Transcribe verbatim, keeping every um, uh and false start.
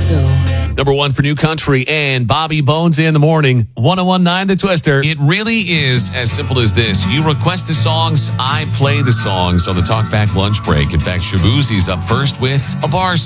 so. Number one for New Country and Bobby Bones in the morning. one oh one point nine The Twister. It really is as simple as this. You request the songs, I play the songs on the Talkback lunch break. In fact, Shabuzi's up first with a bar